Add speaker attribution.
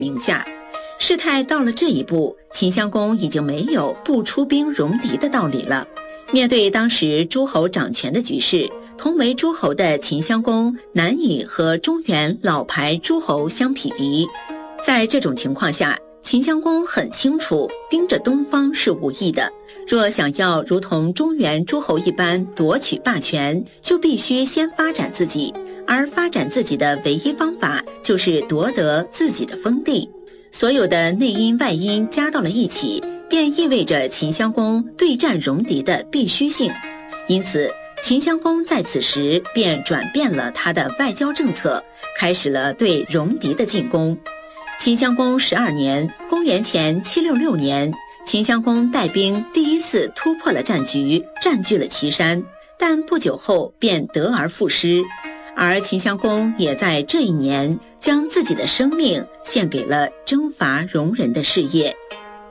Speaker 1: 名下。事态到了这一步，秦襄公已经没有不出兵戎狄的道理了。面对当时诸侯掌权的局势，同为诸侯的秦襄公难以和中原老牌诸侯相匹敌。在这种情况下，秦襄公很清楚盯着东方是无益的，若想要如同中原诸侯一般夺取霸权，就必须先发展自己，而发展自己的唯一方法就是夺得自己的封地。所有的内因外因加到了一起，便意味着秦襄公对战戎狄的必须性。因此秦襄公在此时便转变了他的外交政策，开始了对戎狄的进攻。秦襄公12年，公元前766年，秦襄公带兵第一次突破了战局，占据了岐山，但不久后便得而复失。而秦襄公也在这一年将自己的生命献给了征伐戎人的事业。